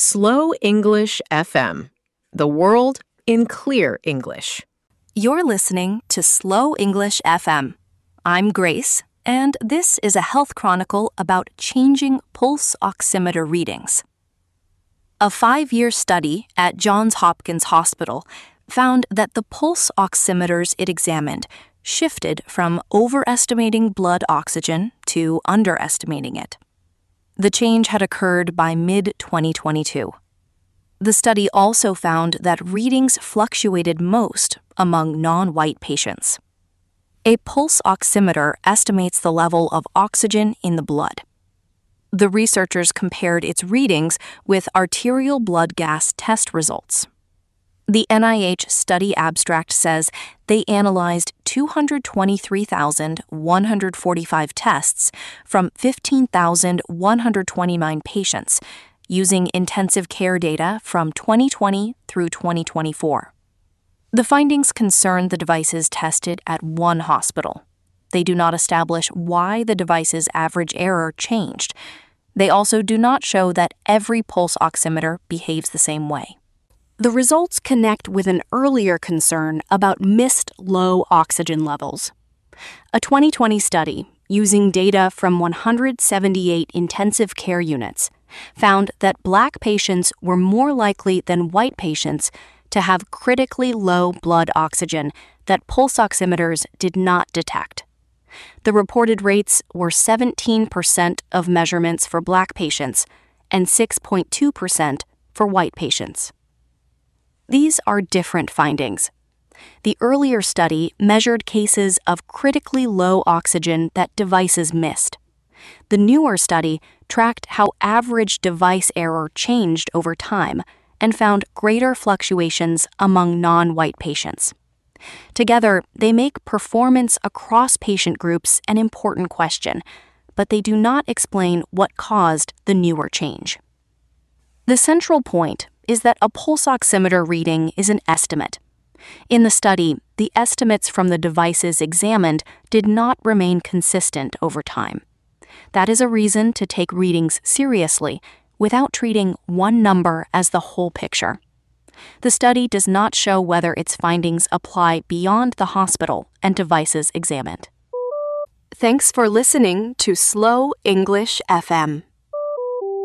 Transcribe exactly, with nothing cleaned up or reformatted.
Slow English F M, the world in clear English. You're listening to Slow English F M. I'm Grace, and this is a health chronicle about changing pulse oximeter readings. A five-year study at Johns Hopkins Hospital found that the pulse oximeters it examined shifted from overestimating blood oxygen to underestimating it. The change had occurred by mid twenty twenty-two. The study also found that readings fluctuated most among non-white patients. A pulse oximeter estimates the level of oxygen in the blood. The researchers compared its readings with arterial blood gas test results. The N I H study abstract says they analyzed two hundred twenty-three thousand one hundred forty-five tests from fifteen thousand one hundred twenty-nine patients using intensive care data from twenty twenty through twenty twenty-four. The findings concern the devices tested at one hospital. They do not establish why the device's average error changed. They also do not show that every pulse oximeter behaves the same way. The results connect with an earlier concern about missed low oxygen levels. A twenty twenty study, using data from one hundred seventy-eight intensive care units, found that Black patients were more likely than white patients to have critically low blood oxygen that pulse oximeters did not detect. The reported rates were seventeen percent of measurements for Black patients and six point two percent for white patients. These are different findings. The earlier study measured cases of critically low oxygen that devices missed. The newer study tracked how average device error changed over time and found greater fluctuations among non-white patients. Together, they make performance across patient groups an important question, but they do not explain what caused the newer change. The central point is that a pulse oximeter reading is an estimate. In the study, the estimates from the devices examined did not remain consistent over time. That is a reason to take readings seriously without treating one number as the whole picture. The study does not show whether its findings apply beyond the hospital and devices examined. Thanks for listening to Slow English F M.